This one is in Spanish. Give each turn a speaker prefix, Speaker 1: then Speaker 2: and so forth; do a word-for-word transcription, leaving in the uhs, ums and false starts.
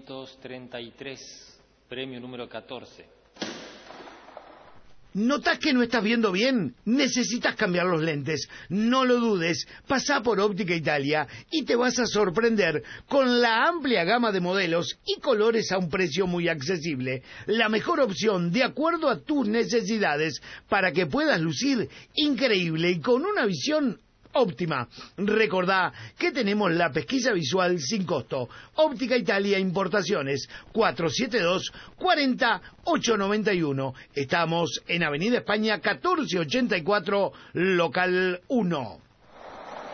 Speaker 1: quinientos treinta y tres, premio número catorce.
Speaker 2: ¿Notas que no estás viendo bien? Necesitas cambiar los lentes. No lo dudes, pasá por Óptica Italia y te vas a sorprender con la amplia gama de modelos y colores a un precio muy accesible. La mejor opción de acuerdo a tus necesidades para que puedas lucir increíble y con una visión óptima. Recordá que tenemos la pesquisa visual sin costo. Óptica Italia Importaciones, cuatro siete dos, cuatro cero, ocho nueve uno. Estamos en Avenida España catorce ochenta y cuatro, local uno.